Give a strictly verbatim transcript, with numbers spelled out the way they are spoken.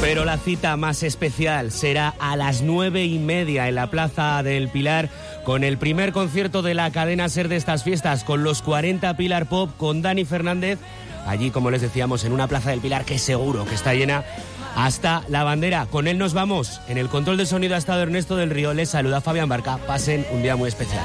Pero la cita más especial será a las nueve y media en la Plaza del Pilar, con el primer concierto de la cadena SER de estas fiestas, con los cuarenta Pilar Pop, con Dani Fernández, allí, como les decíamos, en una Plaza del Pilar que seguro que está llena hasta la bandera. Con él nos vamos. En el control de sonido ha estado Ernesto del Río. Les saluda Fabián Barca. Pasen un día muy especial.